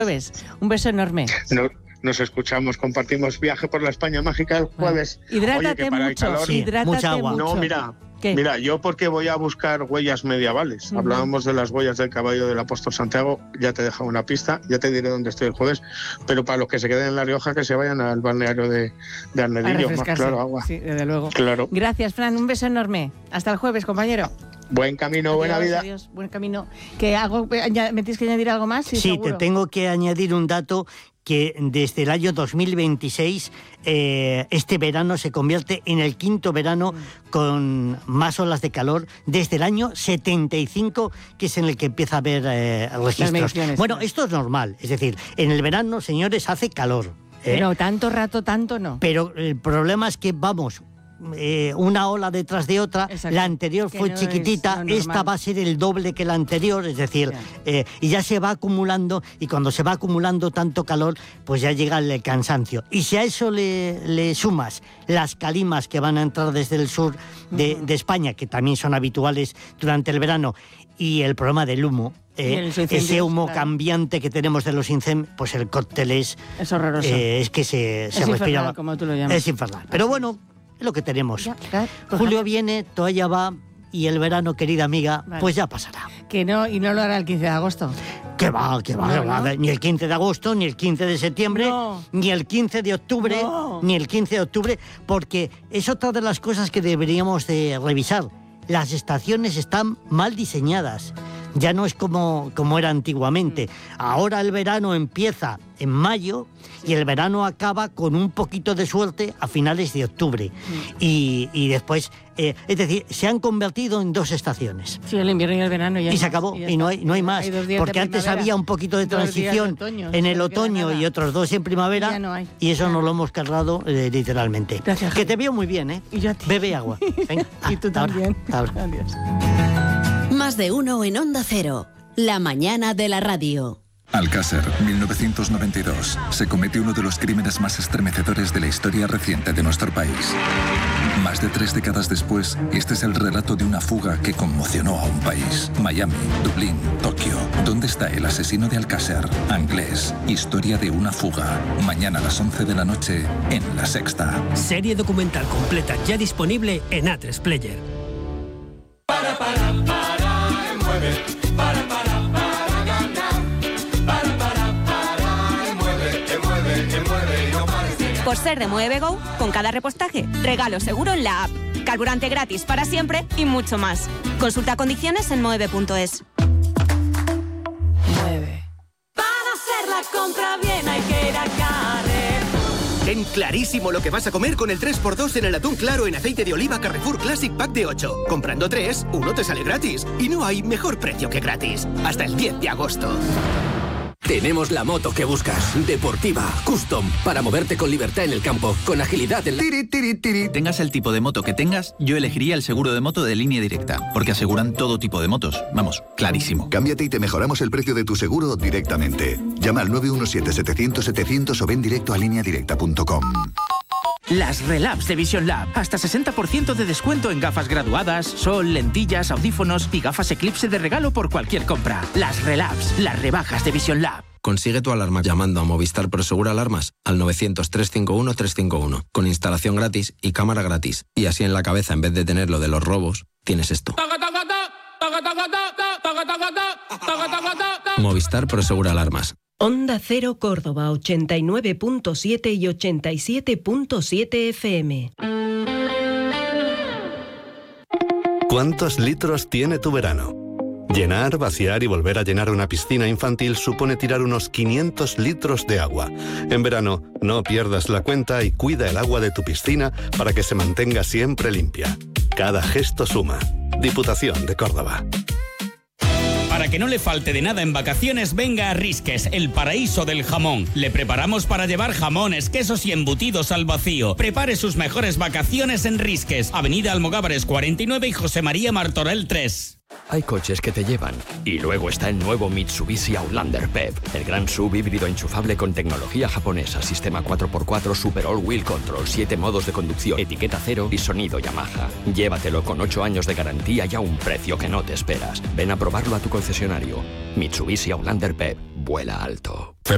Un beso enorme. Nos escuchamos, compartimos viaje por la España mágica el jueves. Hidrátate mucho, mucha agua. No, mira, yo porque voy a buscar huellas medievales. Hablábamos de las huellas del caballo del apóstol Santiago, ya te he dejado una pista, ya te diré dónde estoy el jueves, pero para los que se queden en La Rioja, que se vayan al balneario de Arnedillo, más claro, agua. Sí, desde luego. Claro. Gracias, Fran, un beso enorme. Hasta el jueves, compañero. Buen camino, buena vida. Adiós, buen camino. ¿Me tienes que añadir algo más? Sí, te tengo que añadir un dato que desde el año 2026 este verano se convierte en el quinto verano con más olas de calor desde el año 75, que es en el que empieza a haber registros. Bueno, esto es normal, es decir, en el verano, señores, hace calor. Pero tanto rato, tanto no. Pero el problema es que vamos... una ola detrás de otra. Exacto. La anterior fue chiquitita, esta va a ser el doble que la anterior, es decir, y ya se va acumulando, y cuando se va acumulando tanto calor, pues ya llega el cansancio. Y si a eso le sumas las calimas que van a entrar desde el sur de España, que también son habituales durante el verano, y el problema del humo, ese humo cambiante que tenemos de los incendios, pues el cóctel es horroroso. Es que se respira, como tú lo llamas. Es infernal. Pero bueno, es lo que tenemos. Claro. Julio viene, toalla va, y el verano, querida amiga, pues ya pasará. Que no, y no lo hará el 15 de agosto. Que va, no. Ni el 15 de agosto, ni el 15 de septiembre, ni el 15 de octubre, ni el 15 de octubre, porque es otra de las cosas que deberíamos de revisar. Las estaciones están mal diseñadas. Ya no es como era antiguamente. Ahora el verano empieza en mayo y el verano acaba con un poquito de suerte a finales de octubre. Y después, es decir, se han convertido en dos estaciones. Sí, el invierno y el verano. Y se acabó, y no hay más. Porque antes había un poquito de transición en el otoño y otros dos en primavera. Y eso nos lo hemos cargado literalmente. Gracias. Que te veo muy bien, ¿eh? Y yo a ti. Bebe agua. Venga. Y tú también. Ahora. Adiós. Más de uno en Onda Cero. La mañana de la radio. Alcácer, 1992. Se comete uno de los crímenes más estremecedores de la historia reciente de nuestro país. Más de 3 décadas después, este es el relato de una fuga que conmocionó a un país. Miami, Dublín, Tokio. ¿Dónde está el asesino de Alcácer? Anglés. Historia de una fuga. Mañana a las 11 de la noche en La Sexta. Serie documental completa ya disponible en A3 Player. Por ser de Mueve Go, con cada repostaje, regalo seguro en la app, carburante gratis para siempre y mucho más. Consulta condiciones en moeve.es. Mueve. Para hacer la compra bien hay que ir a Carrefour. Ten clarísimo lo que vas a comer con el 3x2 en el atún claro en aceite de oliva Carrefour Classic Pack de 8. Comprando 3, uno te sale gratis. Y no hay mejor precio que gratis. Hasta el 10 de agosto. Tenemos la moto que buscas. Deportiva, custom, para moverte con libertad en el campo, con agilidad en la... Tengas el tipo de moto que tengas, yo elegiría el seguro de moto de Línea Directa, porque aseguran todo tipo de motos. Vamos, clarísimo. Cámbiate y te mejoramos el precio de tu seguro directamente. Llama al 917-700-700 o ven directo a lineadirecta.com. Las Relabs de Vision Lab. Hasta 60% de descuento en gafas graduadas, sol, lentillas, audífonos y gafas Eclipse de regalo por cualquier compra. Las Relabs, las rebajas de Vision Lab. Consigue tu alarma llamando a Movistar Prosegur Alarmas al 900-351-351, con instalación gratis y cámara gratis. Y así en la cabeza, en vez de tener lo de los robos, tienes esto. Movistar Prosegur Alarmas. Onda Cero Córdoba 89.7 y 87.7 FM. ¿Cuántos litros tiene tu verano? Llenar, vaciar y volver a llenar una piscina infantil supone tirar unos 500 litros de agua. En verano, no pierdas la cuenta y cuida el agua de tu piscina para que se mantenga siempre limpia. Cada gesto suma. Diputación de Córdoba. Para que no le falte de nada en vacaciones, venga a Risques, el paraíso del jamón. Le preparamos para llevar jamones, quesos y embutidos al vacío. Prepare sus mejores vacaciones en Risques, Avenida Almogávares 49 y José María Martorell 3. Hay coches que te llevan. Y luego está el nuevo Mitsubishi Outlander PHEV, el gran sub híbrido enchufable con tecnología japonesa, sistema 4x4 Super All Wheel Control, 7 modos de conducción, etiqueta cero y sonido Yamaha. Llévatelo con 8 años de garantía y a un precio que no te esperas. Ven a probarlo a tu concesionario. Mitsubishi Outlander PHEV, vuela alto.